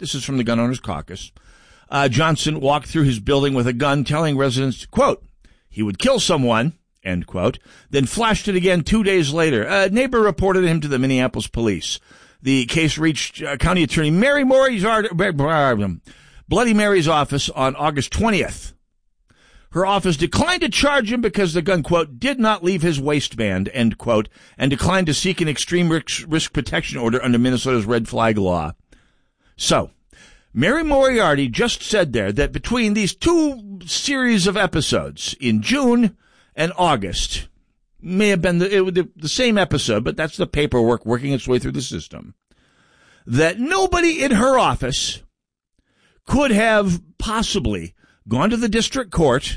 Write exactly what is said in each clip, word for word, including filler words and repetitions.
This is from the Gun Owners Caucus. Uh, Johnson walked through his building with a gun, telling residents, quote, he would kill someone, end quote, then flashed it again two days later. A neighbor reported him to the Minneapolis police. The case reached uh, County Attorney Mary Moriarty, Bloody Mary's office on August twentieth. Her office declined to charge him because the gun, quote, did not leave his waistband, end quote, and declined to seek an extreme risk, risk protection order under Minnesota's red flag law. So, Mary Moriarty just said there that between these two series of episodes in June and August, may have been the, it, the, the same episode, but that's the paperwork working its way through the system, that nobody in her office could have possibly gone to the district court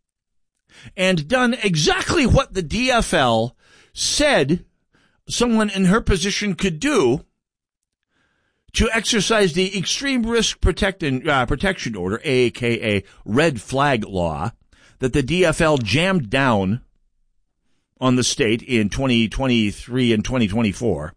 and done exactly what the D F L said someone in her position could do to exercise the extreme risk protection, uh, protection order, a k a red flag law, that the D F L jammed down on the state in twenty twenty-three and twenty twenty-four,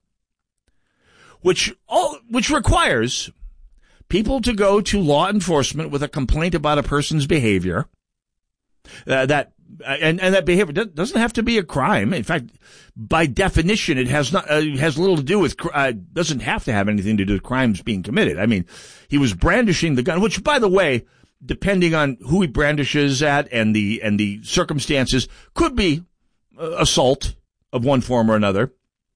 which all, which requires people to go to law enforcement with a complaint about a person's behavior. Uh, that uh, and and that behavior doesn't have to be a crime. In fact, by definition, it has not uh, has little to do with uh, doesn't have to have anything to do with crimes being committed. I mean, he was brandishing the gun, which, by the way, depending on who he brandishes at and the and the circumstances, could be uh, assault of one form or another.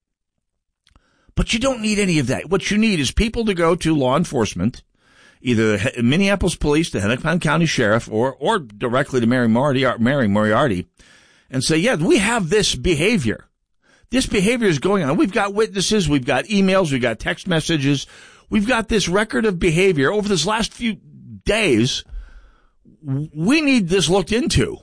But you don't need any of that. What you need is people to go to law enforcement, either the Minneapolis Police, the Hennepin County Sheriff, or or directly to Mary Moriarty, Mary Moriarty, and say, yeah, we have this behavior. This behavior is going on. We've got witnesses. We've got emails. We've got text messages. We've got this record of behavior over this last few days. We need this looked into.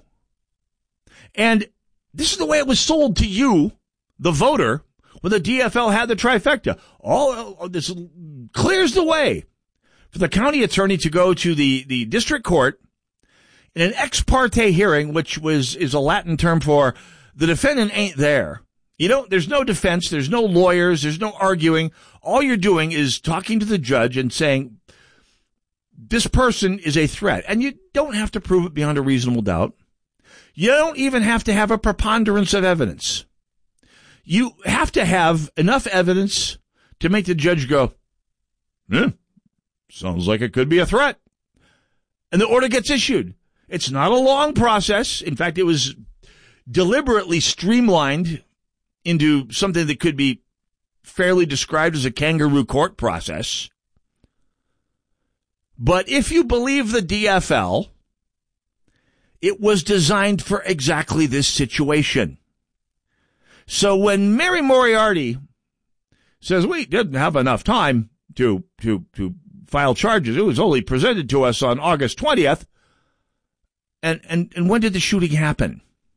And this is the way it was sold to you, the voter, when the D F L had the trifecta. All this clears the way for the county attorney to go to the, the district court in an ex parte hearing, which was is a Latin term for the defendant ain't there. You know, there's no defense, there's no lawyers, there's no arguing. All you're doing is talking to the judge and saying, this person is a threat. And you don't have to prove it beyond a reasonable doubt. You don't even have to have a preponderance of evidence. You have to have enough evidence to make the judge go, hmm, sounds like it could be a threat. And the order gets issued. It's not a long process. In fact, it was deliberately streamlined into something that could be fairly described as a kangaroo court process. But if you believe the D F L, it was designed for exactly this situation. So when Mary Moriarty says we didn't have enough time to to to file charges, it was only presented to us on August twentieth. And and and when did the shooting happen?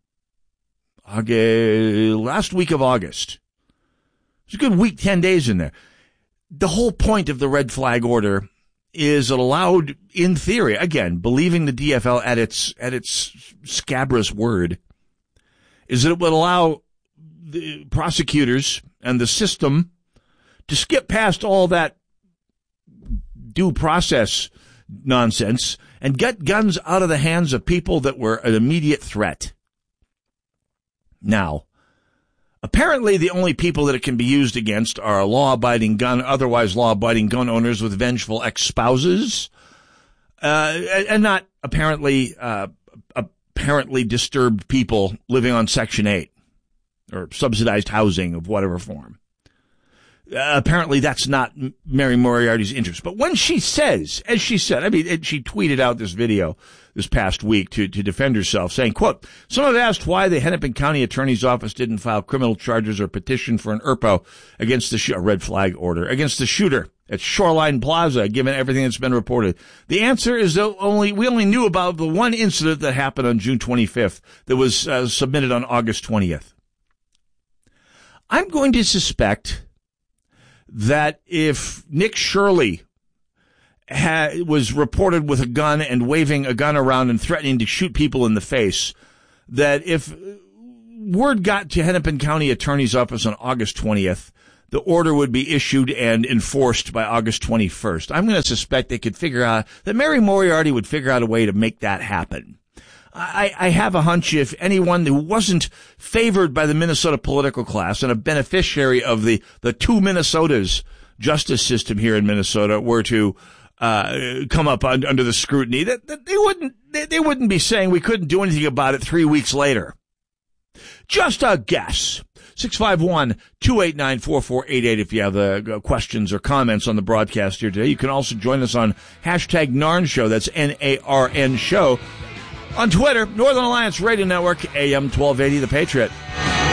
August, last week of August. It's a good week, ten days in there. The whole point of the red flag order is it allowed, in theory, again, believing the D F L at its at its scabrous word, is that it would allow the prosecutors and the system to skip past all that due process nonsense and get guns out of the hands of people that were an immediate threat. Now, apparently the only people that it can be used against are law-abiding gun, otherwise law-abiding gun owners with vengeful ex-spouses, uh, and not apparently, uh, apparently disturbed people living on Section eight or subsidized housing of whatever form. Uh, apparently that's not Mary Moriarty's interest. But when she says, as she said, I mean, it, she tweeted out this video this past week to, to defend herself, saying, quote, some have asked why the Hennepin County Attorney's Office didn't file criminal charges or petition for an E R P O against the sh- a red flag order against the shooter at Shoreline Plaza, given everything that's been reported. The answer is that only we only knew about the one incident that happened on June twenty-fifth that was uh, submitted on August twentieth. I'm going to suspect that if Nick Shirley ha- was reported with a gun and waving a gun around and threatening to shoot people in the face, that if word got to Hennepin County Attorney's Office on August twentieth the order would be issued and enforced by August twenty-first. I'm going to suspect they could figure out that Mary Moriarty would figure out a way to make that happen. I, I have a hunch if anyone who wasn't favored by the Minnesota political class and a beneficiary of the, the two Minnesotas justice system here in Minnesota were to uh come up un, under the scrutiny, that, that they wouldn't they, they wouldn't be saying we couldn't do anything about it three weeks later. Just a guess. six five one, two eight nine, four four eight eight if you have uh, questions or comments on the broadcast here today. You can also join us on hashtag Narn Show. That's N A R N Show. On Twitter, Northern Alliance Radio Network, A M twelve eighty, The Patriot.